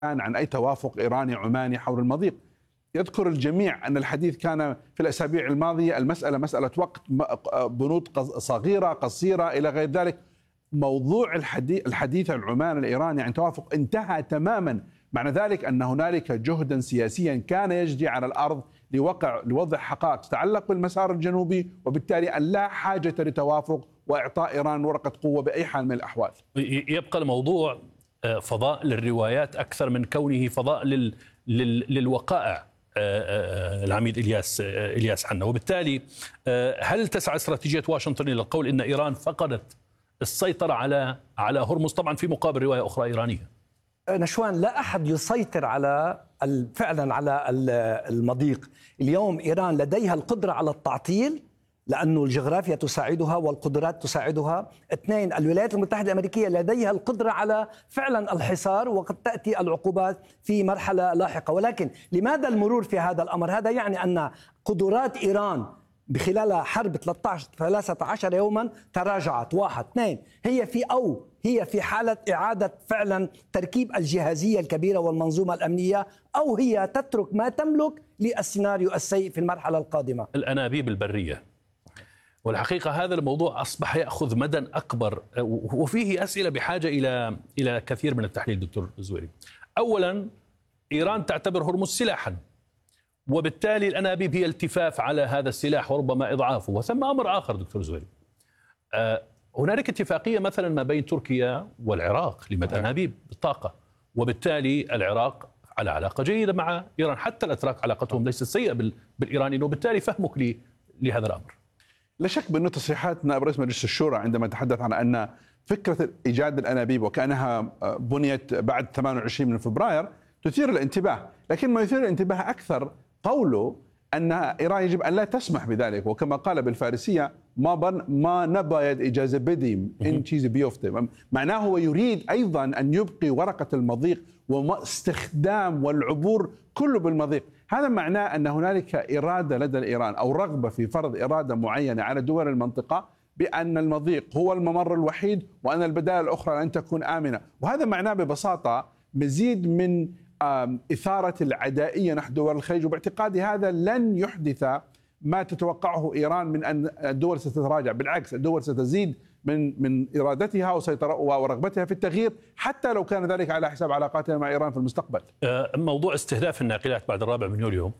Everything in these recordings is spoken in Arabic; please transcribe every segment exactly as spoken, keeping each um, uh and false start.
عن أي توافق إيراني عماني حول المضيق. يذكر الجميع أن الحديث كان في الأسابيع الماضية، المسألة مسألة وقت، بنود صغيرة قصيرة إلى غير ذلك. موضوع الحديث, الحديث العمان الإيراني عن توافق انتهى تماما. معنى ذلك أن هنالك جهدا سياسيا كان يجري على الأرض لوقع لوضع حقائق تتعلق بالمسار الجنوبي، وبالتالي أن لا حاجة لتوافق وإعطاء إيران ورقة قوة بأي حال من الأحوال. يبقى الموضوع فضاء للروايات أكثر من كونه فضاء لل... لل... للوقائع. العميد إلياس إلياس حنا، وبالتالي هل تسعى استراتيجية واشنطن إلى القول إن إيران فقدت السيطرة على على هرمز، طبعا في مقابل رواية أخرى إيرانية؟ نشوان، لا أحد يسيطر على فعلا على المضيق. اليوم إيران لديها القدرة على التعطيل لأنه الجغرافيا تساعدها والقدرات تساعدها. اثنين، الولايات المتحدة الأمريكية لديها القدرة على فعلا الحصار، وقد تأتي العقوبات في مرحلة لاحقة. ولكن لماذا المرور في هذا الأمر؟ هذا يعني أن قدرات إيران بخلال حرب ثلاثة عشر يوما تراجعت. واحد. اثنين، هي في أو هي في حالة إعادة فعلا تركيب الجهازية الكبيرة والمنظومة الأمنية، أو هي تترك ما تملك للسيناريو السيء في المرحلة القادمة. الأنابيب البرية. والحقيقة هذا الموضوع أصبح يأخذ مدى أكبر، وفيه أسئلة بحاجة إلى إلى كثير من التحليل. دكتور زويري، أولا إيران تعتبر هرمز سلاحا، وبالتالي الأنابيب هي التفاف على هذا السلاح وربما إضعافه. وثم أمر آخر دكتور زويري، آه هنالك اتفاقية مثلا ما بين تركيا والعراق لمد أنابيب بالطاقة، وبالتالي العراق على علاقة جيدة مع إيران، حتى الأتراك علاقتهم ليست سيئة بالإيرانيين، وبالتالي فهمك لي لهذا الأمر. لا شك بأن تصريحات نائب رئيس مجلس الشورى عندما تحدث عن أن فكرة إيجاد الأنابيب وكأنها بنيت بعد ثمانية وعشرين من فبراير تثير الانتباه، لكن ما يثير الانتباه أكثر قوله أن إيران يجب أن لا تسمح بذلك، وكما قال بالفارسية ما بن ما نبايد إجازة بديم إن تشيز بيوفتي. معناه هو يريد أيضا أن يبقي ورقة المضيق واستخدام والعبور كله بالمضيق. هذا معناه أن هنالك إرادة لدى الإيران أو رغبة في فرض إرادة معينة على دول المنطقة بأن المضيق هو الممر الوحيد، وأن البدائل الأخرى لن تكون آمنة. وهذا معناه ببساطة مزيد من إثارة العدائية نحو دول الخليج، وباعتقادي هذا لن يحدث ما تتوقعه إيران من أن الدول ستتراجع. بالعكس، الدول ستزيد من من إرادتها ورغبتها في التغيير، حتى لو كان ذلك على حساب علاقاتها مع إيران في المستقبل. موضوع استهداف الناقلات بعد الرابع من يوليو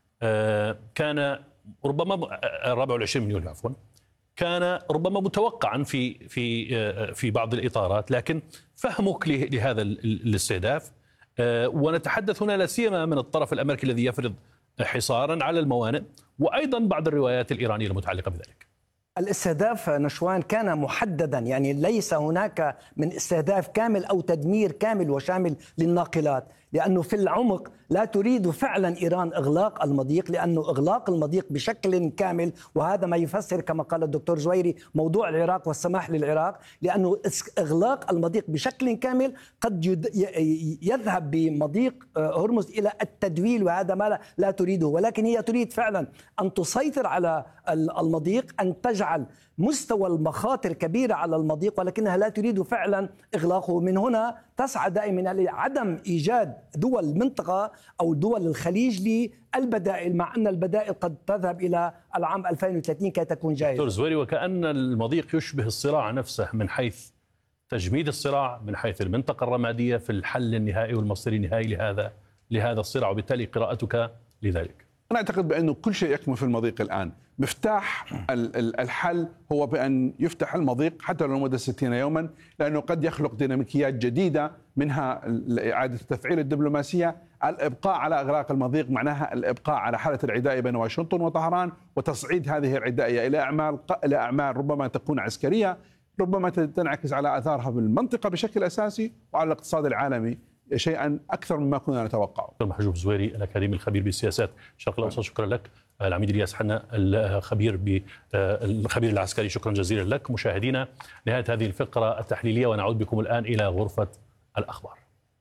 كان ربما الرابع والعشرين من يوليو عفوا كان ربما متوقعا في في في بعض الإطارات، لكن فهمك لهذا الاستهداف، ونتحدث هنا لا سيما من الطرف الأمريكي الذي يفرض حصارا على الموانئ، وأيضا بعض الروايات الإيرانية المتعلقة بذلك. الاستهداف نشوان كان محددا، يعني ليس هناك من استهداف كامل أو تدمير كامل وشامل للناقلات، لأنه في العمق لا تريد فعلا إيران إغلاق المضيق، لأنه إغلاق المضيق بشكل كامل، وهذا ما يفسر كما قال الدكتور زويري موضوع العراق والسماح للعراق، لأنه إغلاق المضيق بشكل كامل قد يذهب بمضيق هرمز إلى التدويل، وهذا ما لا تريده. ولكن هي تريد فعلا أن تسيطر على المضيق، أن تجعل مستوى المخاطر كبيرة على المضيق، ولكنها لا تريد فعلا إغلاقه. من هنا تسعى دائما لعدم إيجاد دول المنطقة أو دول الخليج للبدائل، مع أن البدائل قد تذهب إلى العام ألفين وثلاثين كي تكون جاهزة. دكتور زويري، وكأن المضيق يشبه الصراع نفسه من حيث تجميد الصراع، من حيث المنطقة الرمادية في الحل النهائي والمصير النهائي لهذا لهذا الصراع، وبالتالي قراءتك لذلك. أنا أعتقد بأنه كل شيء يكمن في المضيق الآن. مفتاح الحل هو بأن يفتح المضيق حتى لو لمدة ستين يوما، لأنه قد يخلق ديناميكيات جديدة، منها إعادة تفعيل الدبلوماسية. الإبقاء على إغلاق المضيق معناها الإبقاء على حالة العداء بين واشنطن وطهران، وتصعيد هذه العدائية إلى أعمال إلى أعمال ربما تكون عسكرية، ربما تنعكس على آثارها بالمنطقة بشكل أساسي وعلى الاقتصاد العالمي شيئا أكثر مما كنا نتوقعه. دكتور محجوب زويري الأكاديمي الخبير بالسياسات الشرق الأوسط، شكرا لك. العميد إلياس حنا الخبير بالخبير العسكري، شكرا جزيلا لك. مشاهدينا، نهاية هذه الفقرة التحليلية، ونعود بكم الآن إلى غرفة الأخبار.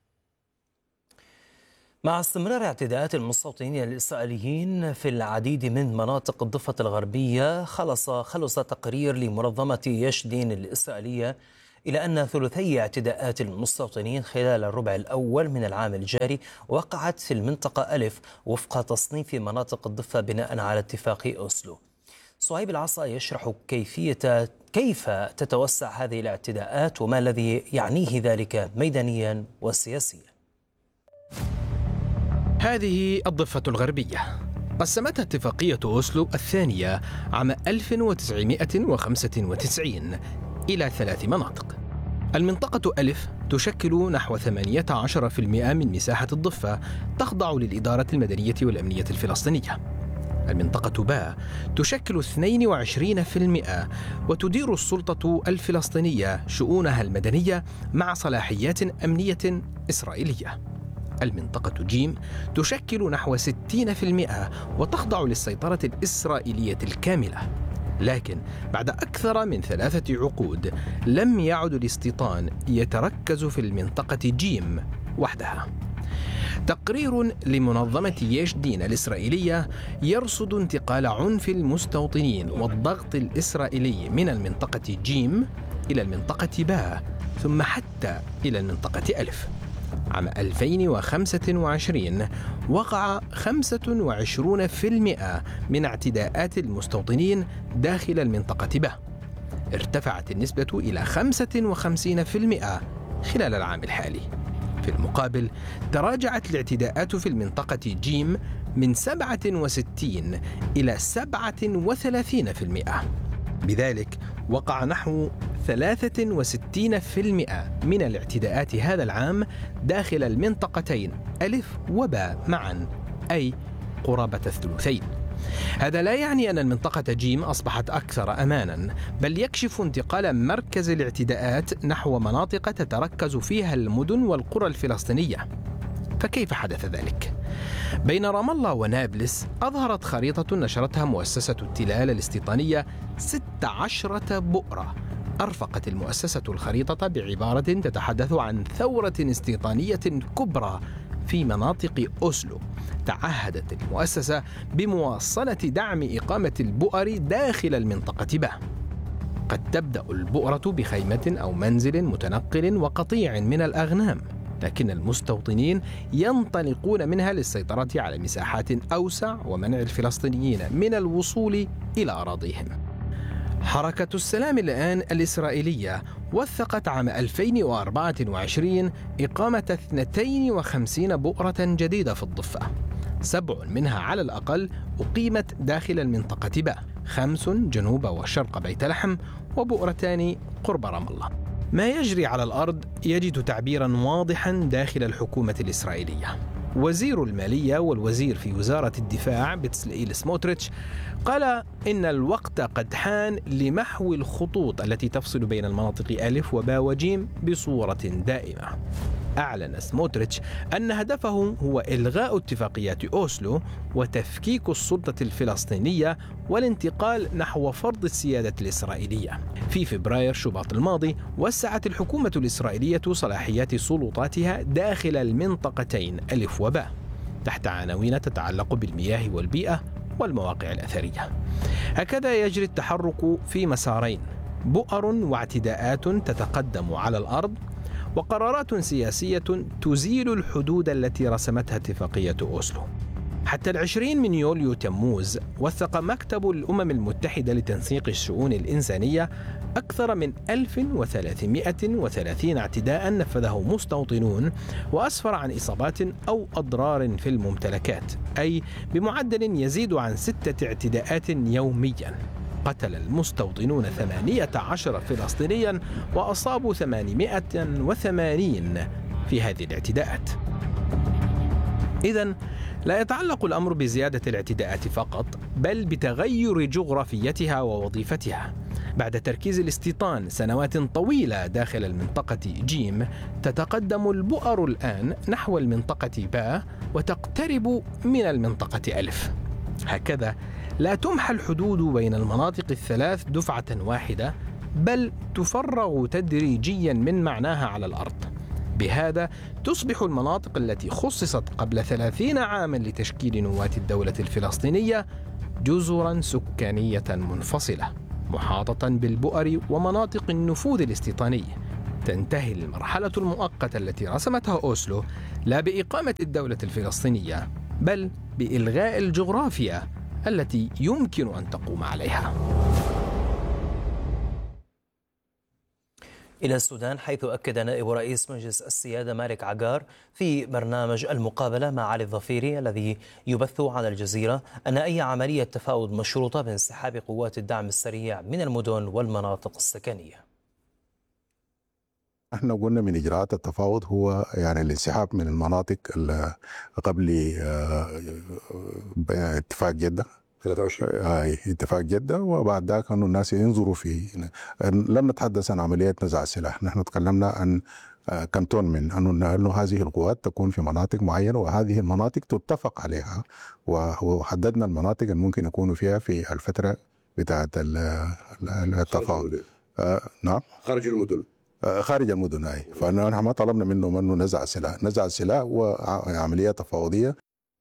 مع استمرار اعتداءات المستوطنين الإسرائيليين في العديد من مناطق الضفة الغربية، خلص خلص تقرير لمنظمة يش دين الإسرائيلية إلى أن ثلثي اعتداءات المستوطنين خلال الربع الأول من العام الجاري وقعت في المنطقة ألف وفق تصنيف مناطق الضفة بناء على اتفاق أوسلو. صهيب العصا يشرح كيفية كيف تتوسع هذه الاعتداءات وما الذي يعنيه ذلك ميدانيا وسياسيا. هذه الضفة الغربية قسمتها اتفاقية أوسلو الثانية عام ألف وتسعمائة وخمسة وتسعين إلى ثلاث مناطق. المنطقة ألف تشكل نحو ثمانية عشر بالمئة من مساحة الضفة، تخضع للإدارة المدنية والأمنية الفلسطينية. المنطقة باء تشكل اثنين وعشرين بالمئة وتدير السلطة الفلسطينية شؤونها المدنية مع صلاحيات أمنية إسرائيلية. المنطقة جيم تشكل نحو ستين بالمئة وتخضع للسيطرة الإسرائيلية الكاملة. لكن بعد أكثر من ثلاثة عقود لم يعد الاستيطان يتركز في المنطقة جيم وحدها. تقرير لمنظمة ييش دين الإسرائيلية يرصد انتقال عنف المستوطنين والضغط الإسرائيلي من المنطقة جيم إلى المنطقة باء ثم حتى إلى المنطقة ألف. عام ألفين وخمسة وعشرين وقع خمسة وعشرين بالمئة من اعتداءات المستوطنين داخل المنطقة باء. ارتفعت النسبة إلى خمسة وخمسين بالمئة خلال العام الحالي. في المقابل تراجعت الاعتداءات في المنطقة جيم من سبعة وستين إلى سبعة وثلاثين بالمئة. بذلك وقع نحو ثلاثة وستين بالمئة من الاعتداءات هذا العام داخل المنطقتين ألف وباء معا، أي قرابة الثلثين. هذا لا يعني أن المنطقة جيم أصبحت أكثر أمانا، بل يكشف انتقال مركز الاعتداءات نحو مناطق تتركز فيها المدن والقرى الفلسطينية. فكيف حدث ذلك؟ بين رام الله ونابلس أظهرت خريطة نشرتها مؤسسة التلال الاستيطانية ست عشرة بؤرة. أرفقت المؤسسة الخريطة بعبارة تتحدث عن ثورة استيطانية كبرى في مناطق أوسلو. تعهدت المؤسسة بمواصلة دعم إقامة البؤر داخل المنطقة باء. قد تبدأ البؤرة بخيمة أو منزل متنقل وقطيع من الأغنام، لكن المستوطنين ينطلقون منها للسيطرة على مساحات أوسع ومنع الفلسطينيين من الوصول إلى أراضيهم. حركة السلام الآن الإسرائيلية وثقت عام ألفين وأربعة وعشرين إقامة اثنتين وخمسين بؤرة جديدة في الضفة. سبع منها على الأقل أقيمت داخل المنطقة باء، خمس جنوب وشرق بيت لحم، وبؤرتان قرب رام الله. ما يجري على الأرض يجد تعبيرا واضحا داخل الحكومة الإسرائيلية. وزير المالية والوزير في وزارة الدفاع بتسلئيل سموتريتش قال إن الوقت قد حان لمحو الخطوط التي تفصل بين المناطق ألف وباء وجيم بصورة دائمة. أعلن سموتريتش أن هدفه هو إلغاء اتفاقيات أوسلو وتفكيك السلطة الفلسطينية والانتقال نحو فرض السيادة الإسرائيلية. في فبراير شباط الماضي وسعت الحكومة الإسرائيلية صلاحيات سلطاتها داخل المنطقتين ألف وباء تحت عناوين تتعلق بالمياه والبيئة والمواقع الأثرية. هكذا يجري التحرك في مسارين: بؤر واعتداءات تتقدم على الأرض، وقرارات سياسية تزيل الحدود التي رسمتها اتفاقية أوسلو. حتى العشرين من يوليو تموز وثق مكتب الأمم المتحدة لتنسيق الشؤون الإنسانية أكثر من ألف وثلاثمائة وثلاثين اعتداء نفذه مستوطنون، وأسفر عن إصابات أو أضرار في الممتلكات، أي بمعدل يزيد عن ستة اعتداءات يوميا. قتل المستوطنون ثمانية عشر فلسطينيا وأصابوا ثمانمائة وثمانين في هذه الاعتداءات. إذن لا يتعلق الأمر بزيادة الاعتداءات فقط، بل بتغير جغرافيتها ووظيفتها. بعد تركيز الاستيطان سنوات طويلة داخل المنطقة جيم، تتقدم البؤر الآن نحو المنطقة باء وتقترب من المنطقة ألف. هكذا لا تمحى الحدود بين المناطق الثلاث دفعة واحدة، بل تفرغ تدريجيا من معناها على الأرض. بهذا تصبح المناطق التي خصصت قبل ثلاثين عاما لتشكيل نواة الدولة الفلسطينية جزرا سكانية منفصلة محاطة بالبؤر ومناطق النفوذ الاستيطاني، تنتهي المرحلة المؤقتة التي رسمتها أوسلو لا بإقامة الدولة الفلسطينية، بل بإلغاء الجغرافيا التي يمكن أن تقوم عليها. إلى السودان، حيث أكد نائب رئيس مجلس السيادة مالك عقار في برنامج المقابلة مع علي الظفيري الذي يبث على الجزيرة أن أي عملية تفاوض مشروطة بانسحاب قوات الدعم السريع من المدن والمناطق السكنية. احنا قلنا من اجراءات التفاوض هو يعني الانسحاب من المناطق قبل اتفاق جده ثلاثة وعشرين آه اتفاق جده، وبعد ذاك انه الناس ينظروا في. لم نتحدث عن عمليه نزع السلاح، نحن تكلمنا عن كانتون من انه انه هذه القوات تكون في مناطق معينه، وهذه المناطق تتفق عليها، وحددنا المناطق اللي ممكن يكونوا فيها في الفتره بتاعه التفاوض. آه نعم خارج المدن خارج المدن هاي. فنحن ما طلبنا منهم انه نزع السلاح، نزع السلاح وعمليه تفاوضيه.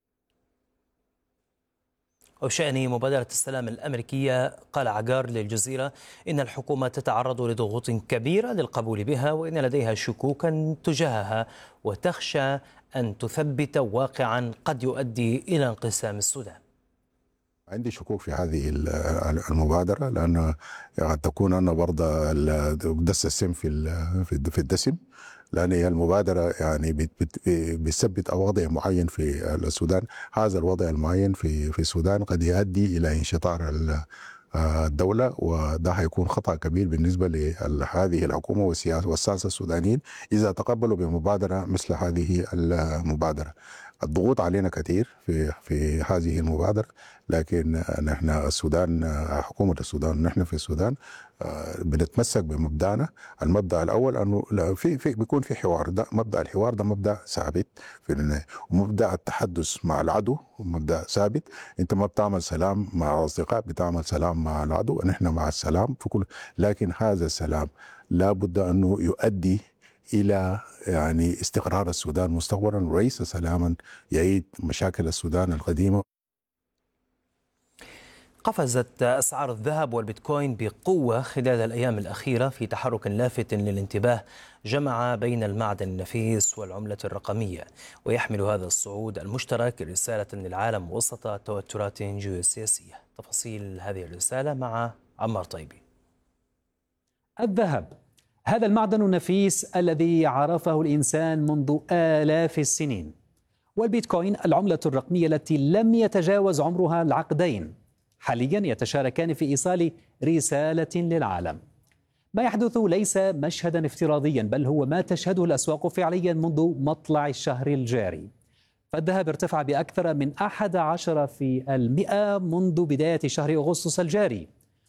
وبشأن مبادرة السلام الأمريكية، قال عقار للجزيرة إن الحكومة تتعرض لضغوط كبيرة للقبول بها، وإن لديها شكوكا تجاهها وتخشى أن تثبت واقعا قد يؤدي إلى انقسام السودان. عندي شكوك في هذه المبادرة، لأن قد تكون أن برضه دس السم في في الدسم، لأن هي المبادرة يعني بتثبت وضع معين في السودان. هذا الوضع المعين في في السودان قد يؤدي إلى انشطار الدولة، وده هيكون خطأ كبير بالنسبة لهذه الحكومة والساسة السودانيين إذا تقبلوا بمبادرة مثل هذه المبادرة. الضغوط علينا كثير في في هذه المبادرة، لكن نحن السودان، حكومة السودان، نحن في السودان بنتمسك بمبدأنا. المبدأ الأول أنه في في بيكون في حوار، ده مبدأ الحوار، ده مبدأ ثابت في النهاية. ومبدأ التحدث مع العدو مبدأ ثابت. أنت ما بتعمل سلام مع أصدقاء، بتعمل سلام مع العدو، ونحن مع السلام في كل. لكن هذا السلام لا بد أنه يؤدي إلى يعني استقرار السودان مستقبلا، وليس سلاما يعيد مشاكل السودان القديمة. قفزت أسعار الذهب والبيتكوين بقوة خلال الأيام الأخيرة في تحرك لافت للانتباه جمع بين المعدن النفيس والعملة الرقمية، ويحمل هذا الصعود المشترك رسالة للعالم وسط توترات جيوسياسية. تفاصيل هذه الرسالة مع عمار طيبي. الذهب، هذا المعدن النفيس الذي عرفه الإنسان منذ آلاف السنين، والبيتكوين العملة الرقمية التي لم يتجاوز عمرها العقدين، حاليا يتشاركان في إيصال رسالة للعالم. ما يحدث ليس مشهدا افتراضيا، بل هو ما تشهده الأسواق فعليا منذ مطلع الشهر الجاري. فالذهب ارتفع بأكثر من أحد عشر في المئة منذ بداية شهر أغسطس الجاري،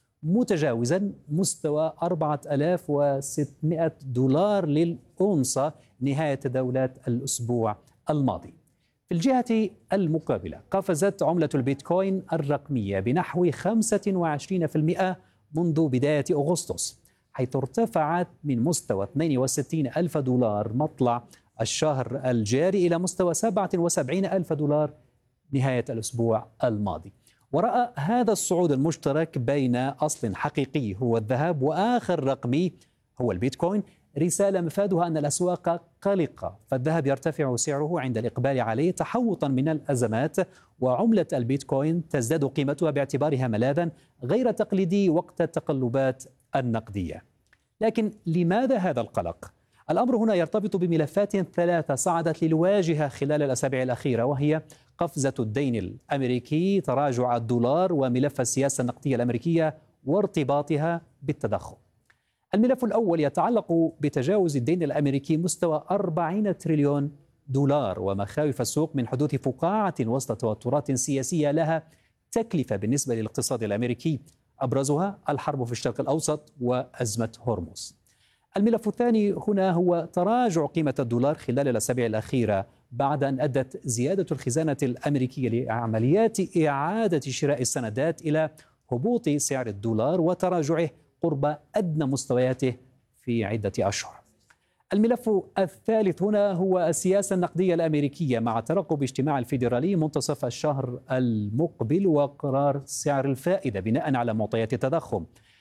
متجاوزا مستوى أربعة آلاف وستمئة دولار للأونصة نهاية تداولات الأسبوع الماضي. في الجهة المقابلة، قفزت عملة البيتكوين الرقمية بنحو خمسة وعشرين بالمئة منذ بداية أغسطس، حيث ارتفعت من مستوى اثنين وستين ألف دولار مطلع الشهر الجاري إلى مستوى سبعة وسبعين ألف دولار نهاية الأسبوع الماضي. ورأى هذا الصعود المشترك بين أصل حقيقي هو الذهب وآخر رقمي هو البيتكوين رسالة مفادها أن الأسواق قلقة، فالذهب يرتفع سعره عند الإقبال عليه تحوطا من الأزمات، وعملة البيتكوين تزداد قيمتها باعتبارها ملاذا غير تقليدي وقت التقلبات النقدية. لكن لماذا هذا القلق؟ الأمر هنا يرتبط بملفات ثلاثة صعدت للواجهة خلال الأسابيع الأخيرة، وهي قفزة الدين الأمريكي، تراجع الدولار، وملف السياسة النقدية الأمريكية وارتباطها بالتضخم. الملف الأول يتعلق بتجاوز الدين الأمريكي مستوى أربعين تريليون دولار، ومخاوف السوق من حدوث فقاعة وسط توترات سياسية لها تكلفة بالنسبة للاقتصاد الأمريكي، أبرزها الحرب في الشرق الأوسط وأزمة هرمز. الملف الثاني هنا هو تراجع قيمة الدولار خلال الأسابيع الأخيرة، بعد أن أدت زيادة الخزانة الأمريكية لعمليات إعادة شراء السندات إلى هبوط سعر الدولار وتراجعه قرب أدنى مستوياته في عدة أشهر. الملف الثالث هنا هو السياسة النقدية الأمريكية، مع ترقب اجتماع الفيدرالي منتصف الشهر المقبل وقرار سعر الفائدة بناء على معطيات التضخم.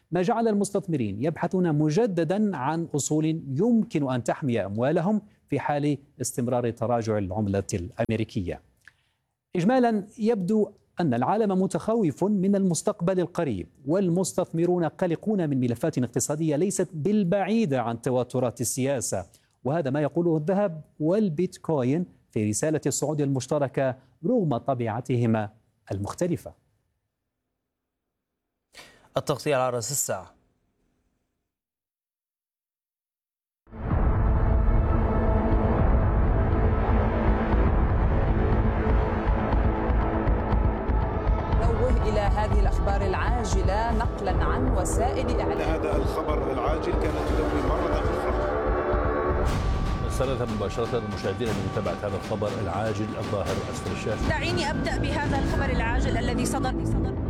ما جعل المستثمرين يبحثون مجددا عن أصول يمكن أن تحمي أموالهم في حال استمرار تراجع العملة الأمريكية. إجمالا يبدو أن العالم متخوف من المستقبل القريب، والمستثمرون قلقون من ملفات اقتصادية ليست بالبعيدة عن توترات السياسة، وهذا ما يقوله الذهب والبيتكوين في رسالة الصعود المشتركة رغم طبيعتهما المختلفة. التغطية على رأس الساعة. إلى هذه الأخبار العاجلة نقلا عن وسائل إعلام. هذا الخبر العاجل كانت تدوي مرة أخرى. نستند مباشرة المشاهدين لمتابعة هذا الخبر العاجل الظاهر أسفل الشاشة. دعيني أبدأ بهذا الخبر العاجل الذي صدر